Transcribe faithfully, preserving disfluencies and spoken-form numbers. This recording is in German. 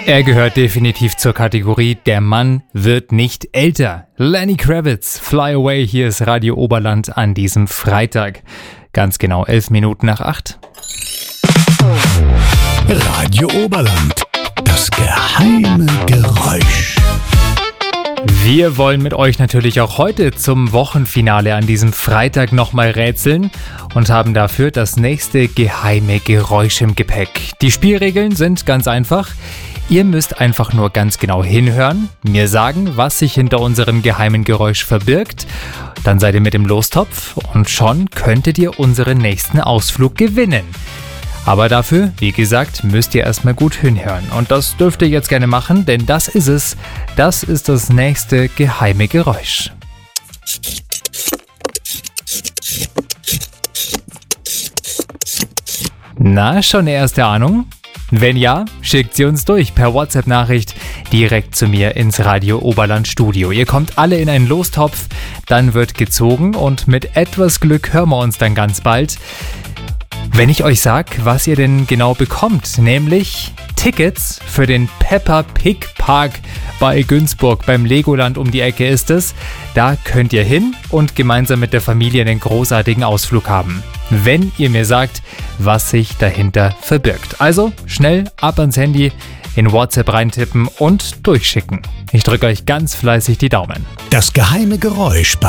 Er gehört definitiv zur Kategorie Der Mann wird nicht älter. Lenny Kravitz, Fly Away, hier ist Radio Oberland an diesem Freitag. Ganz genau elf Minuten nach acht. Radio Oberland, das geheime Geräusch. Wir wollen mit euch natürlich auch heute zum Wochenfinale an diesem Freitag nochmal rätseln und haben dafür das nächste geheime Geräusch im Gepäck. Die Spielregeln sind ganz einfach. Ihr müsst einfach nur ganz genau hinhören, mir sagen, was sich hinter unserem geheimen Geräusch verbirgt. Dann seid ihr mit im Lostopf und schon könntet ihr unseren nächsten Ausflug gewinnen. Aber dafür, wie gesagt, müsst ihr erstmal gut hinhören. Und das dürft ihr jetzt gerne machen, denn das ist es. Das ist das nächste geheime Geräusch. Na, schon eine erste Ahnung? Wenn ja, schickt sie uns durch per WhatsApp-Nachricht direkt zu mir ins Radio Oberland Studio. Ihr kommt alle in einen Lostopf, dann wird gezogen und mit etwas Glück hören wir uns dann ganz bald. Wenn ich euch sag, was ihr denn genau bekommt, nämlich Tickets für den Peppa Pig Park bei Günzburg beim Legoland um die Ecke ist es. Da könnt ihr hin und gemeinsam mit der Familie einen großartigen Ausflug haben. Wenn ihr mir sagt, was sich dahinter verbirgt. Also schnell ab ans Handy, in WhatsApp reintippen und durchschicken. Ich drücke euch ganz fleißig die Daumen. Das geheime Geräusch bei